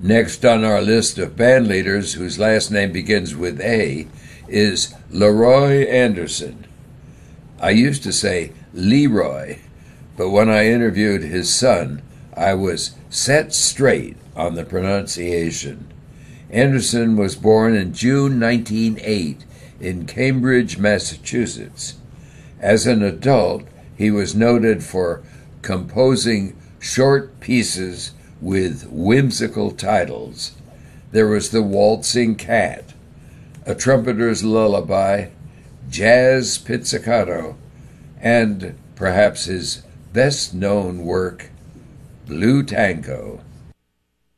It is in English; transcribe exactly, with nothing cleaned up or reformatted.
Next on our list of band leaders whose last name begins with A is Leroy Anderson. I used to say Leroy, but when I interviewed his son, I was set straight on the pronunciation. Anderson was born in June nineteen oh eight in Cambridge, Massachusetts. As an adult, he was noted for composing short pieces with whimsical titles. There was The Waltzing Cat, A Trumpeter's Lullaby, Jazz Pizzicato, and perhaps his best-known work, Blue Tango.